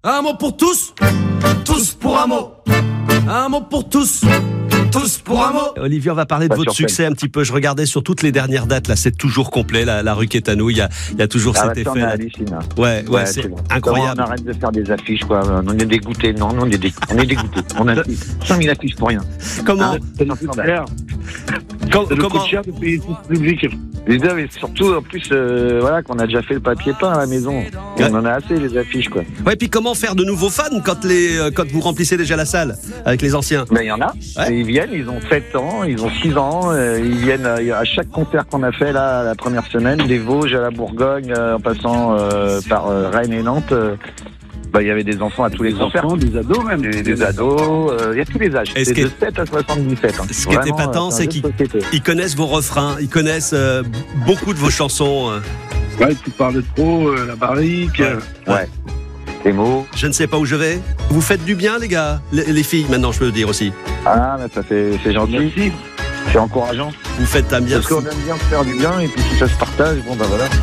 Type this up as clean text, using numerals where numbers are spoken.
Un mot pour tous, tous pour un mot. Un mot pour tous, tous pour un mot. Olivier, on va parler de votre succès un petit peu. Je regardais sur toutes les dernières dates, là, c'est toujours complet, la rue Quétanou, il y a toujours cet effet. On hallucine. Ouais, c'est incroyable. On arrête de faire des affiches, quoi. On est dégoûtés. Non, on est dégoûtés. On a 5000 affiches pour rien. Comment C'est un scandale. Comment cher de payer tout ce public. Mais surtout, en plus, voilà, qu'on a déjà fait le papier peint à la maison. Et on en a assez, les affiches, quoi. Ouais, puis comment faire de nouveaux fans quand vous remplissez déjà la salle avec les anciens? Ben, il y en a. Ouais. Ils viennent, ils ont 7 ans, ils ont 6 ans. Ils viennent à chaque concert qu'on a fait, là, la première semaine, des Vosges à la Bourgogne, en passant par Rennes et Nantes. Il y avait des enfants à tous les concerts. Des ados même. Des ados, il y a tous les âges. C'est de 7 à 77. Hein. Ce qui est épatant, c'est qu'ils connaissent vos refrains, ils connaissent beaucoup de vos chansons. Ouais, tu parles trop, la barrique. Ouais. Les mots. Je ne sais pas où je vais. Vous faites du bien, les gars. Les filles, maintenant, je peux le dire aussi. Ah, mais ça c'est gentil. Merci. C'est encourageant. Vous faites un bien. Parce qu'on aime bien se faire du bien et puis si ça se partage, bon ben voilà.